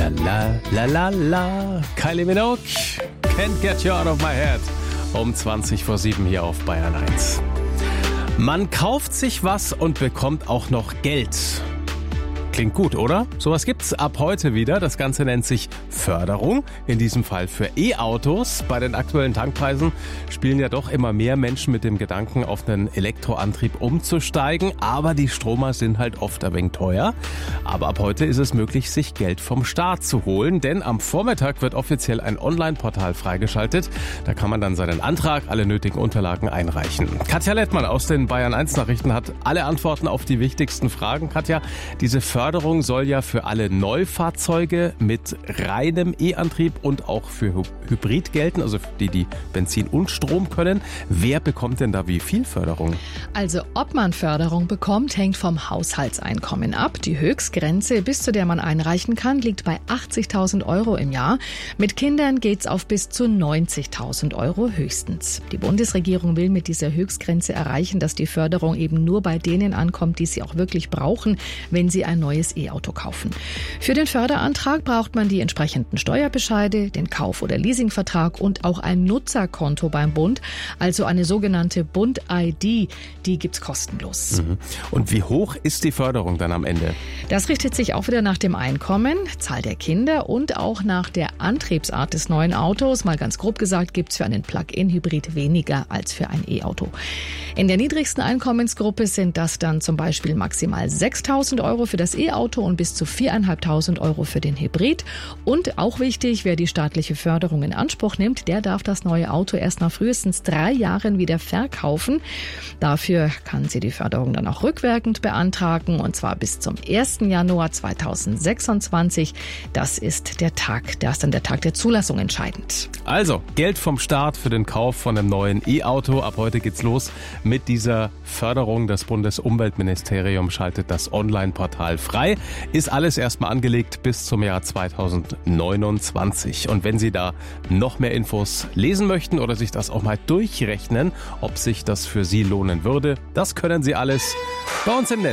la la la la. Kylie Minogue, Can't Get You Out of My Head. Um 20:07 hier auf Bayern 1. Man kauft sich was und bekommt auch noch Geld. Klingt gut, oder? Sowas gibt's ab heute wieder. Das Ganze nennt sich Förderung, in diesem Fall für E-Autos. Bei den aktuellen Tankpreisen spielen ja doch immer mehr Menschen mit dem Gedanken, auf einen Elektroantrieb umzusteigen. Aber die Stromer sind halt oft ein wenig teuer. Aber ab heute ist es möglich, sich Geld vom Staat zu holen. Denn am Vormittag wird offiziell ein Online-Portal freigeschaltet. Da kann man dann seinen Antrag, alle nötigen Unterlagen einreichen. Katja Lettmann aus den Bayern 1 Nachrichten hat alle Antworten auf die wichtigsten Fragen. Katja, diese Förderung soll ja für alle Neufahrzeuge mit reinem E-Antrieb und auch für Hybrid gelten, also für die Benzin und Strom können. Wer bekommt denn da wie viel Förderung? Also ob man Förderung bekommt, hängt vom Haushaltseinkommen ab. Die Höchstgrenze, bis zu der man einreichen kann, liegt bei 80.000 Euro im Jahr. Mit Kindern geht's auf bis zu 90.000 Euro höchstens. Die Bundesregierung will mit dieser Höchstgrenze erreichen, dass die Förderung eben nur bei denen ankommt, die sie auch wirklich brauchen, wenn sie ein neues E-Auto kaufen. Für den Förderantrag braucht man die entsprechenden Steuerbescheide, den Kauf- oder Leasingvertrag und auch ein Nutzerkonto beim Bund, also eine sogenannte Bund-ID, die gibt's kostenlos. Und wie hoch ist die Förderung dann am Ende? Das richtet sich auch wieder nach dem Einkommen, Zahl der Kinder und auch nach der Antriebsart des neuen Autos. Mal ganz grob gesagt, gibt's für einen Plug-in-Hybrid weniger als für ein E-Auto. In der niedrigsten Einkommensgruppe sind das dann zum Beispiel maximal 6.000 Euro für das E-Auto und bis zu 4.500 Euro für den Hybrid. Und auch wichtig, wer die staatliche Förderung in Anspruch nimmt, der darf das neue Auto erst nach frühestens 3 Jahren wieder verkaufen. Dafür kann sie die Förderung dann auch rückwirkend beantragen, und zwar bis zum 1. Januar 2026. Das ist der Tag, da ist dann der Tag der Zulassung entscheidend. Also, Geld vom Staat für den Kauf von einem neuen E-Auto. Ab heute geht's los mit dieser Förderung. Das Bundesumweltministerium schaltet das Online-Portal frei. Ist alles erstmal angelegt bis zum Jahr 2029. Und wenn Sie da noch mehr Infos lesen möchten oder sich das auch mal durchrechnen, ob sich das für Sie lohnen würde, das können Sie alles bei uns im Netz.